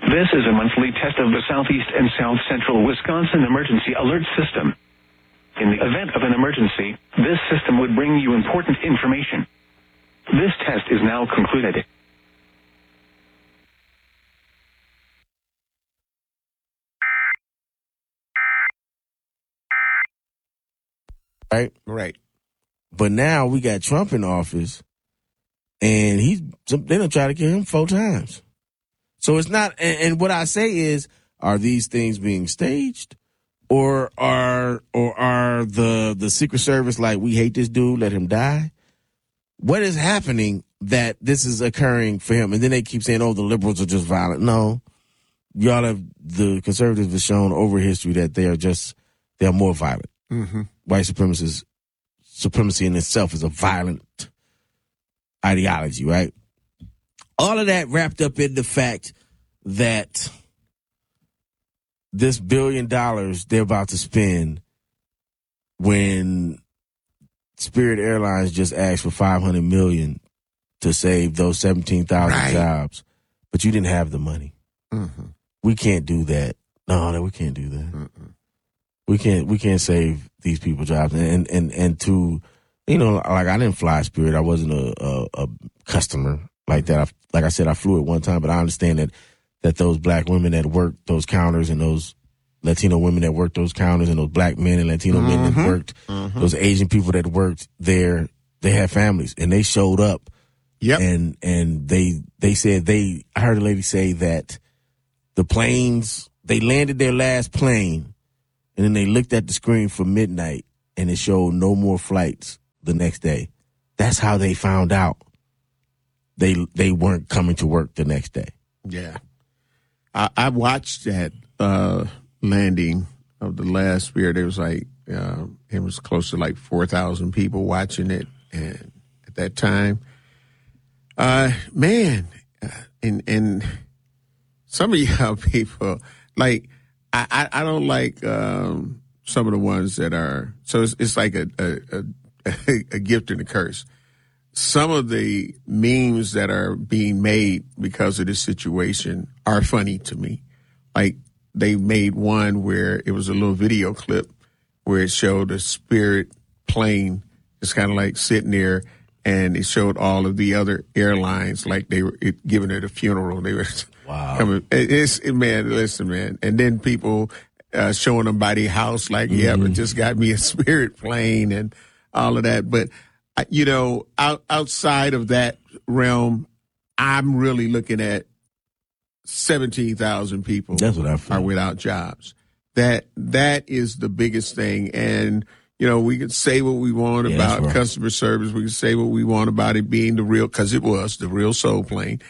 This is a monthly test of the Southeast and South Central Wisconsin Emergency Alert System. In the event of an emergency, this system would bring you important information. This test is now concluded. Right. But now we got Trump in office, and they done try to kill him 4 times. So it's not, and what I say is, are these things being staged, or are the Secret Service like, we hate this dude, let him die? What is happening that this is occurring for him? And then they keep saying, oh, the liberals are just violent. No, the conservatives have shown over history that they're more violent. Mm-hmm. White supremacy in itself is a violent ideology, right? All of that wrapped up in the fact that this $1 billion they're about to spend, when Spirit Airlines just asked for $500 million to save those 17,000 jobs, but you didn't have the money. Mm-hmm. We can't do that. No, we can't do that. Mm-mm. We can't save these people jobs. And to, like, I didn't fly Spirit. I wasn't a customer like that. Like I said, I flew it one time, but I understand that those black women that worked those counters, and those Latino women that worked those counters, and those black men and Latino men that worked, those Asian people that worked there, they had families, and they showed up. Yep. And they said I heard a lady say that the planes, they landed their last plane, and then they looked at the screen for midnight, and it showed no more flights the next day. That's how they found out they weren't coming to work the next day. Yeah. I watched that landing of the last Spirit. It was like, it was close to like 4,000 people watching it. And at that time, man, and some of y'all people, like, I don't like some of the ones that are, so it's like a gift and a curse. Some of the memes that are being made because of this situation are funny to me. Like, they made one where it was a little video clip where it showed a Spirit plane just kind of like sitting there, and it showed all of the other airlines like they were giving it a funeral. They were coming. Man, listen, man. And then people showing them by their house like, yeah, but just got me a Spirit plane and all of that. But, outside of that realm, I'm really looking at 17,000 people are without jobs. That is the biggest thing. And, we can say what we want about customer service. We can say what we want about it being because it was the real soul plane.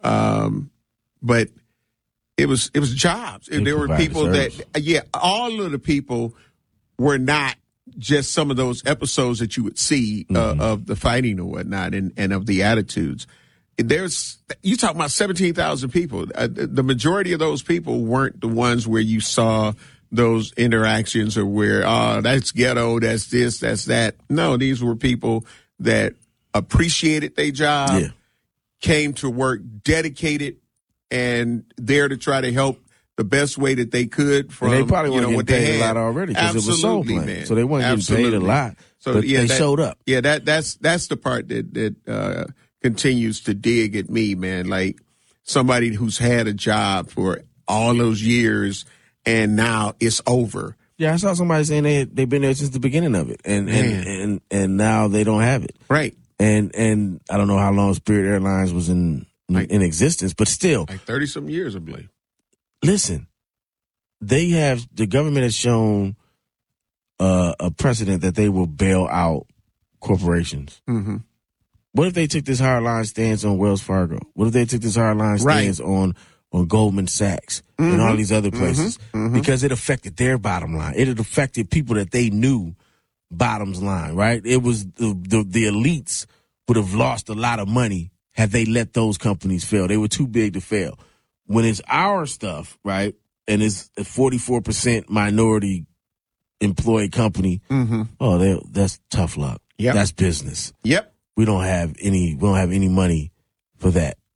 But it was jobs. There were people all of the people were not just some of those episodes that you would see of the fighting or whatnot and of the attitudes. You talk about 17,000 people. The majority of those people weren't the ones where you saw those interactions or where, that's ghetto, that's this, that's that. No, these were people that appreciated their job, came to work dedicated and there to try to help the best way that they could from, and they probably weren't getting paid a lot already because it was soul plane. Man. So they weren't getting paid a lot, but they showed up. Yeah, that's the part that continues to dig at me, man. Like, somebody who's had a job for all those years and now it's over. Yeah, I saw somebody saying they've been there since the beginning of it, and now they don't have it. Right. And I don't know how long Spirit Airlines was in existence, but still, like 30-some years, I believe. Listen, the government has shown a precedent that they will bail out corporations. Mm-hmm. What if they took this hardline stance on Wells Fargo? What if they took this hardline stance on Goldman Sachs and all these other places? Because it affected their bottom line. It had affected people that they knew bottoms line, right? It was the elites would have lost a lot of money had they let those companies fail. They were too big to fail. When it's our stuff, right, and it's a 44% minority employed company, that's tough luck. Yep. That's business. Yep. We don't have any money for that.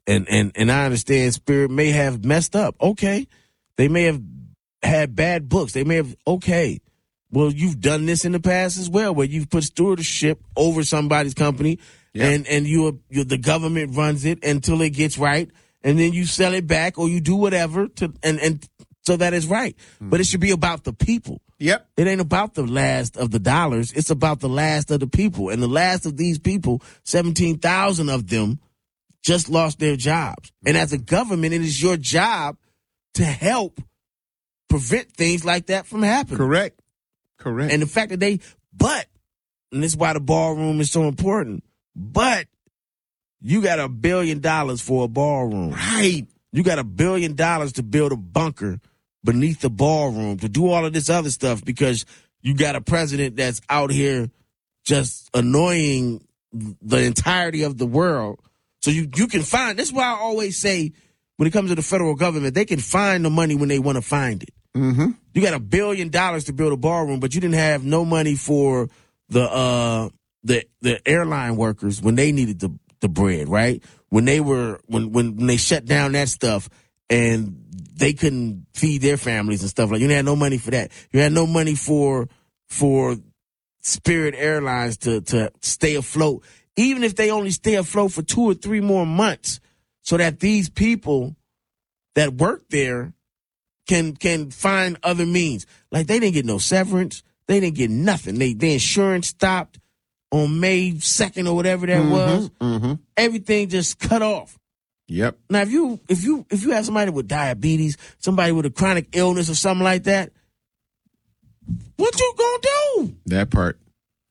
And I understand Spirit may have messed up. Okay. They may have had bad books. They may have, okay. Well, you've done this in the past as well, where you've put stewardship over somebody's company, and the government runs it until it gets right, and then you sell it back or you do whatever and so that it's right. But it should be about the people. Yep. It ain't about the last of the dollars. It's about the last of the people. And the last of these people, 17,000 of them, just lost their jobs. And as a government, it is your job to help prevent things like that from happening. Correct. And the fact that and this is why the ballroom is so important, but you got $1 billion for a ballroom. Right. You got $1 billion to build a bunker beneath the ballroom, to do all of this other stuff because you got a president that's out here just annoying the entirety of the world. So you can find, that's why I always say when it comes to the federal government, they can find the money when they want to find it. Mm-hmm. You got $1 billion to build a ballroom, but you didn't have no money for the airline workers when they needed the bread, right? When they shut down that stuff and they couldn't feed their families and stuff like, you had no money for that. You had no money for Spirit Airlines to stay afloat, even if they only stay afloat for 2 or 3 more months, so that these people that work there can find other means. Like, they didn't get no severance. They didn't get nothing. Their insurance stopped on May 2nd or whatever that was. Mm-hmm. Everything just cut off. Yep. Now, if you have somebody with diabetes, somebody with a chronic illness or something like that, what you gonna do? That part.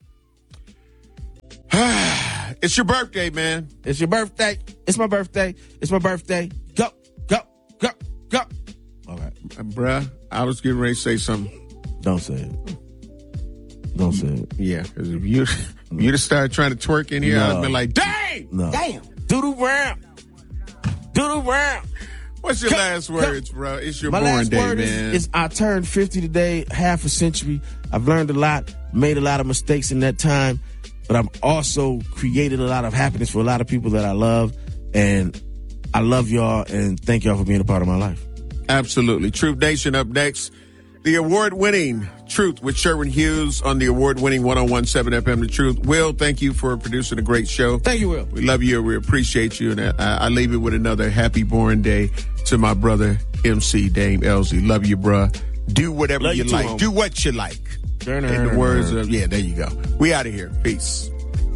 It's your birthday, man. It's your birthday. It's my birthday. It's my birthday. Go, go, go, go. All right. Bruh, I was getting ready to say something. Don't say it. Don't say it. Yeah, because if you'd have started trying to twerk in here, I'd have been like, dang! No. Damn! Doodle round. Doodle round. What's your last words, bro? It's your My born last day, word man. is I turned 50 today, half a century. I've learned a lot, made a lot of mistakes in that time, but I've also created a lot of happiness for a lot of people that I love, and I love y'all, and thank y'all for being a part of my life. Absolutely. Truth Nation up next. The award-winning Truth with Sherwin Hughes on the award-winning 101.7 FM The Truth. Will, thank you for producing a great show. Thank you, Will. We love you. We appreciate you. And I leave it with another happy born day to my brother, MC Dame Elsie. Love you, bruh. Do whatever love you too, like. homie. Do what you like. In the words of, yeah, there you go. We out of here. Peace.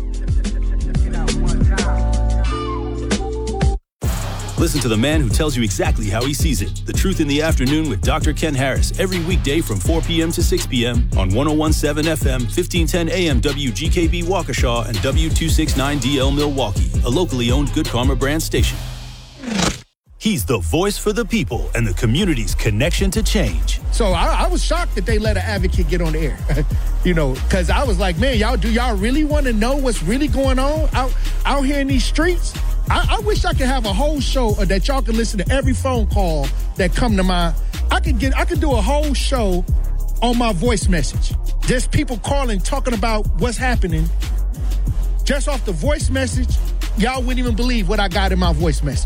Listen to the man who tells you exactly how he sees it. The Truth in the Afternoon with Dr. Ken Harris every weekday from 4 p.m. to 6 p.m. on 101.7 FM, 1510 AM WGKB Waukesha and W269DL Milwaukee, a locally owned Good Karma brand station. He's the voice for the people and the community's connection to change. So I was shocked that they let an advocate get on the air, because I was like, man, do y'all really want to know what's really going on out here in these streets? I wish I could have a whole show that y'all can listen to every phone call that come to my. I could do a whole show on my voice message. Just people calling, talking about what's happening. Just off the voice message, y'all wouldn't even believe what I got in my voice message.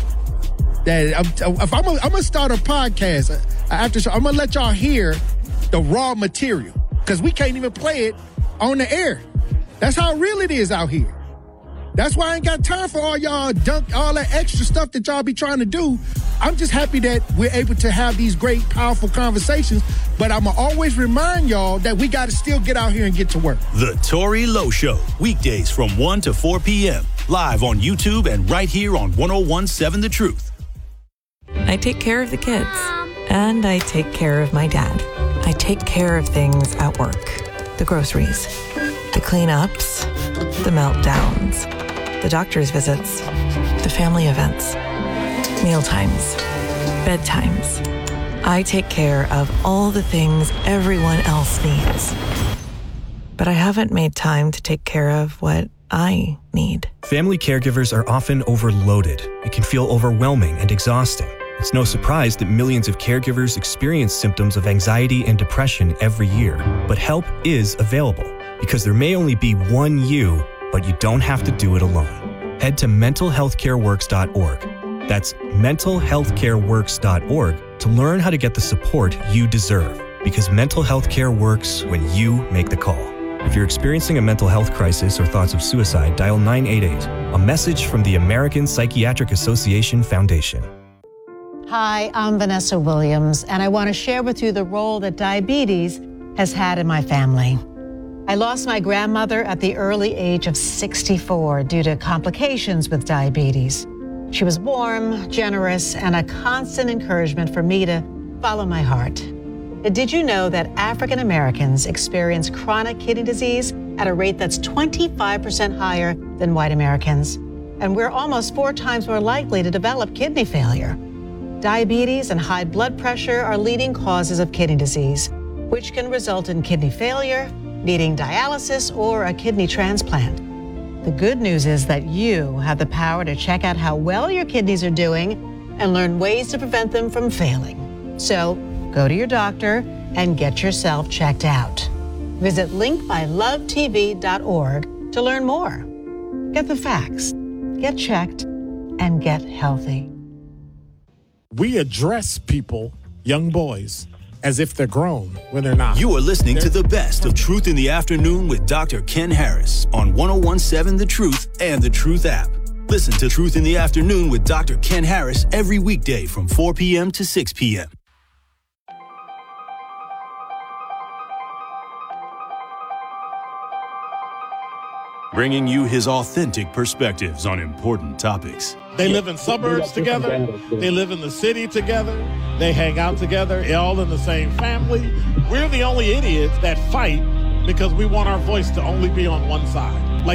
If I'm gonna start a podcast after show, I'm gonna let y'all hear the raw material because we can't even play it on the air. That's how real it is out here. That's why I ain't got time for all y'all all that extra stuff that y'all be trying to do. I'm just happy that we're able to have these great, powerful conversations. But I'm going to always remind y'all that we got to still get out here and get to work. The Tory Lowe Show, weekdays from 1 to 4 p.m. Live on YouTube and right here on 101.7 The Truth. I take care of the kids. And I take care of my dad. I take care of things at work. The groceries. The cleanups. The meltdowns. The doctor's visits, the family events, mealtimes, bedtimes. I take care of all the things everyone else needs. But I haven't made time to take care of what I need. Family caregivers are often overloaded. It can feel overwhelming and exhausting. It's no surprise that millions of caregivers experience symptoms of anxiety and depression every year. But help is available because there may only be one you, but you don't have to do it alone. head to mentalhealthcareworks.org. That's mentalhealthcareworks.org to learn how to get the support you deserve. Because mental health care works when you make the call. If you're experiencing a mental health crisis or thoughts of suicide, dial 988. A message from the American Psychiatric Association Foundation. Hi, I'm Vanessa Williams, and I want to share with you the role that diabetes has had in my family. I lost my grandmother at the early age of 64 due to complications with diabetes. She was warm, generous, and a constant encouragement for me to follow my heart. Did you know that African Americans experience chronic kidney disease at a rate that's 25% higher than white Americans? And we're almost 4 times more likely to develop kidney failure. Diabetes and high blood pressure are leading causes of kidney disease, which can result in kidney failure, needing dialysis or a kidney transplant. The good news is that you have the power to check out how well your kidneys are doing and learn ways to prevent them from failing. So, go to your doctor and get yourself checked out. Visit linkmylovetv.org to learn more. Get the facts, get checked, and get healthy. We address people, young boys, as if they're grown when they're not. You are listening to the best of Truth in the Afternoon with Dr. Ken Harris on 101.7 The Truth and The Truth app. Listen to Truth in the Afternoon with Dr. Ken Harris every weekday from 4 p.m. to 6 p.m. Bringing you his authentic perspectives on important topics. They live in suburbs together. They live in the city together. They hang out together, all in the same family. We're the only idiots that fight because we want our voice to only be on one side.